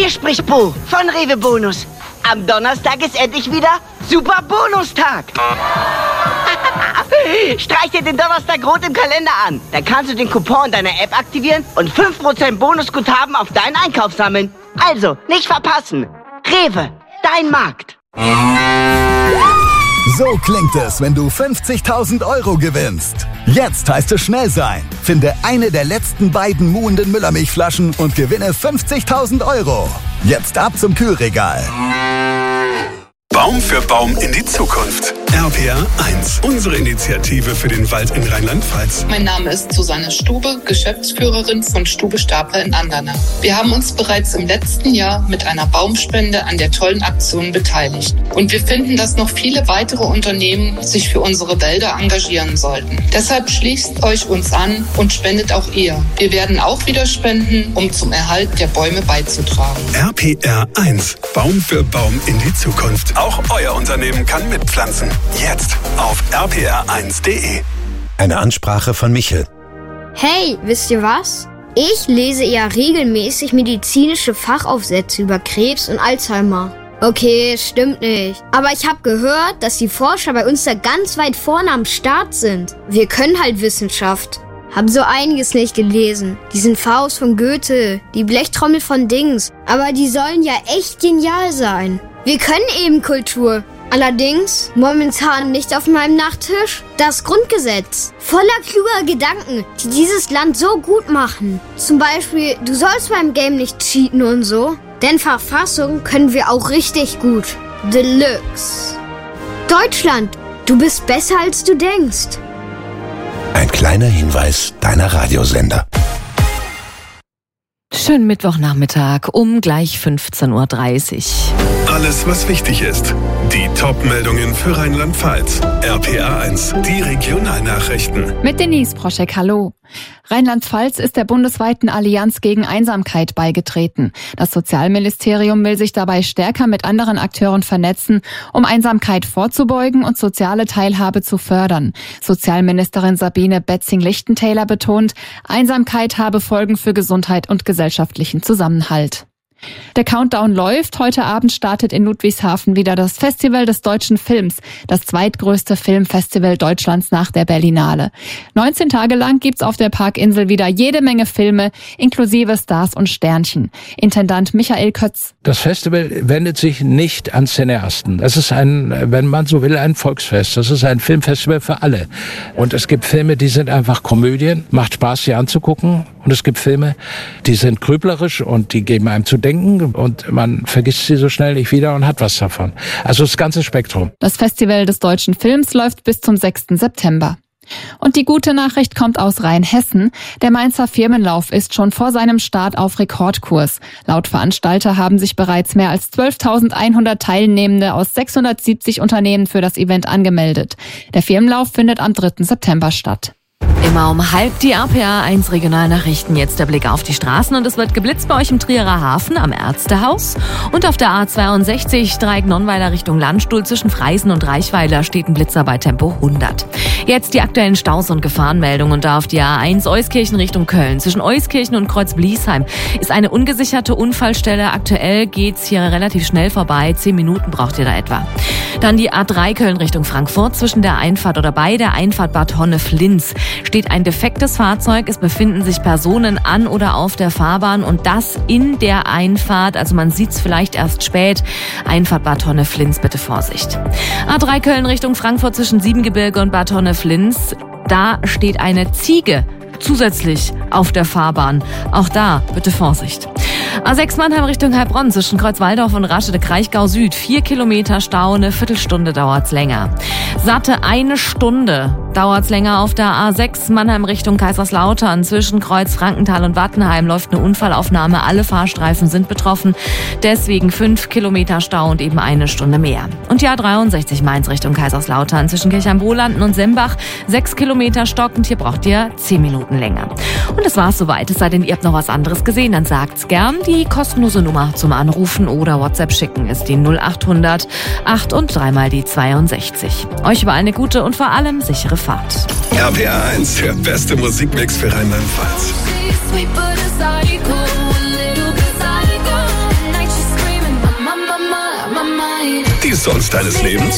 Hier spricht Bo von Rewe Bonus. Am Donnerstag ist endlich wieder Super Bonustag. Streich dir den Donnerstag rot im Kalender an. Dann kannst du den Coupon in deiner App aktivieren und 5% Bonusguthaben auf deinen Einkauf sammeln. Also, nicht verpassen. Rewe, dein Markt. So klingt es, wenn du 50.000 € gewinnst. Jetzt heißt es schnell sein. Finde eine der letzten beiden muhenden Müllermilchflaschen und gewinne 50.000 €. Jetzt ab zum Kühlregal. Baum für Baum in die Zukunft. RPR 1, unsere Initiative für den Wald in Rheinland-Pfalz. Mein Name ist Susanne Stube, Geschäftsführerin von Stube Stapler in Andernach. Wir haben uns bereits im letzten Jahr mit einer Baumspende an der tollen Aktion beteiligt. Und wir finden, dass noch viele weitere Unternehmen sich für unsere Wälder engagieren sollten. Deshalb schließt euch uns an und spendet auch ihr. Wir werden auch wieder spenden, um zum Erhalt der Bäume beizutragen. RPR 1, Baum für Baum in die Zukunft. Auch euer Unternehmen kann mitpflanzen. Jetzt auf rpr1.de. Eine Ansprache von Michel. Hey, wisst ihr was? Ich lese eher regelmäßig medizinische Fachaufsätze über Krebs und Alzheimer. Okay, stimmt nicht. Aber ich habe gehört, dass die Forscher bei uns da ganz weit vorne am Start sind. Wir können halt Wissenschaft. Hab so einiges nicht gelesen. Diesen Faust von Goethe, die Blechtrommel von Dings. Aber die sollen ja echt genial sein. Wir können eben Kultur. Allerdings momentan nicht auf meinem Nachttisch das Grundgesetz. Voller kluger Gedanken, die dieses Land so gut machen. Zum Beispiel, du sollst beim Game nicht cheaten und so. Denn Verfassung können wir auch richtig gut. Deluxe. Deutschland, du bist besser als du denkst. Ein kleiner Hinweis deiner Radiosender. Schönen Mittwochnachmittag um gleich 15:30 Uhr. Alles, was wichtig ist. Die Top-Meldungen für Rheinland-Pfalz. RPR 1, die Regionalnachrichten. Mit Denise Proschek, hallo. Rheinland-Pfalz ist der bundesweiten Allianz gegen Einsamkeit beigetreten. Das Sozialministerium will sich dabei stärker mit anderen Akteuren vernetzen, um Einsamkeit vorzubeugen und soziale Teilhabe zu fördern. Sozialministerin Sabine Betzing-Lichtentäler betont, Einsamkeit habe Folgen für Gesundheit und gesellschaftlichen Zusammenhalt. Der Countdown läuft. Heute Abend startet in Ludwigshafen wieder das Festival des deutschen Films, das zweitgrößte Filmfestival Deutschlands nach der Berlinale. 19 Tage lang gibt's auf der Parkinsel wieder jede Menge Filme, inklusive Stars und Sternchen. Intendant Michael Kötz. Das Festival wendet sich nicht an Cineasten. Es ist wenn man so will, ein Volksfest. Das ist ein Filmfestival für alle. Und es gibt Filme, die sind einfach Komödien, macht Spaß, sie anzugucken. Und es gibt Filme, die sind grüblerisch und die geben einem zu denken und man vergisst sie so schnell nicht wieder und hat was davon. Also das ganze Spektrum. Das Festival des deutschen Films läuft bis zum 6. September. Und die gute Nachricht kommt aus Rheinhessen. Der Mainzer Firmenlauf ist schon vor seinem Start auf Rekordkurs. Laut Veranstalter haben sich bereits mehr als 12.100 Teilnehmende aus 670 Unternehmen für das Event angemeldet. Der Firmenlauf findet am 3. September statt. Immer um 12:30 die RPR 1 Regionalnachrichten. Jetzt der Blick auf die Straßen und es wird geblitzt bei euch im Trierer Hafen am Ärztehaus. Und auf der A62 Dreieck-Nonnweiler Richtung Landstuhl zwischen Freisen und Reichweiler steht ein Blitzer bei Tempo 100. Jetzt die aktuellen Staus- und Gefahrenmeldungen. Und da auf die A1 Euskirchen Richtung Köln zwischen Euskirchen und Kreuz-Bliesheim ist eine ungesicherte Unfallstelle. Aktuell geht's hier relativ schnell vorbei. 10 Minuten braucht ihr da etwa. Dann die A3 Köln Richtung Frankfurt zwischen der Einfahrt oder bei der Einfahrt Bad Honnef-Linz steht ein defektes Fahrzeug. Es befinden sich Personen an oder auf der Fahrbahn und das in der Einfahrt. Also man sieht's vielleicht erst spät. Einfahrt Bad Honnef-Linz, bitte Vorsicht. A3 Köln Richtung Frankfurt zwischen Siebengebirge und Bad Honnef-Linz. Da steht eine Ziege zusätzlich auf der Fahrbahn. Auch da bitte Vorsicht. A6 Mannheim Richtung Heilbronn zwischen Kreuzwaldorf und Raschede-Kraichgau Süd. 4 Kilometer Stau, eine Viertelstunde dauert's länger. Satte 1 Stunde dauert's länger auf der A6 Mannheim Richtung Kaiserslautern. Zwischen Kreuz Frankenthal und Wattenheim läuft eine Unfallaufnahme. Alle Fahrstreifen sind betroffen. Deswegen 5 Kilometer Stau und eben 1 Stunde mehr. Und die A63 Mainz Richtung Kaiserslautern zwischen Kirchheim-Wohlanden und Sembach. 6 Kilometer stockend. Hier braucht ihr 10 Minuten länger. Und das war's soweit. Es sei denn, ihr habt noch was anderes gesehen, dann sagt's gern. Die kostenlose Nummer zum Anrufen oder WhatsApp schicken ist die 0800 8 und 3 mal die 62. Euch überall eine gute und vor allem sichere Fahrt. RPR 1, der beste Musikmix für Rheinland-Pfalz. Die Songs deines Lebens?